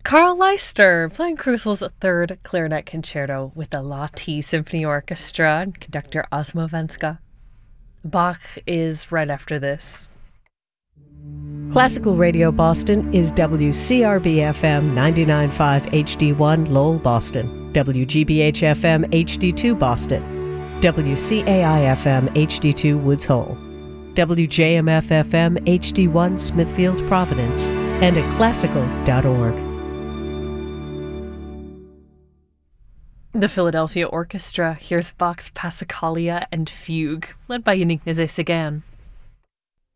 Carl Leister playing Crucial's third clarinet concerto with the La T Symphony Orchestra and conductor Osmo Venska. Bach is right after this. Classical Radio Boston is WCRB-FM 99.5 HD1 Lowell, Boston, WGBH-FM HD2 Boston, WCAI-FM HD2 Woods Hole, WJMF-FM HD1 Smithfield, Providence, and at classical.org. The Philadelphia Orchestra hears Bach's Passacaglia and Fugue, led by Yannick Nézet-Séguin.